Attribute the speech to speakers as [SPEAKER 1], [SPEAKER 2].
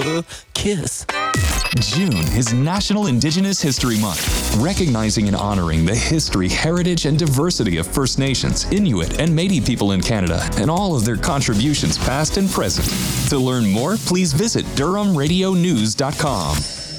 [SPEAKER 1] Kiss.
[SPEAKER 2] June is National Indigenous History Month, recognizing and honoring the history, heritage, and diversity of First Nations, Inuit, and Métis people in Canada, and all of their contributions past and present. To learn more, please visit DurhamRadioNews.com.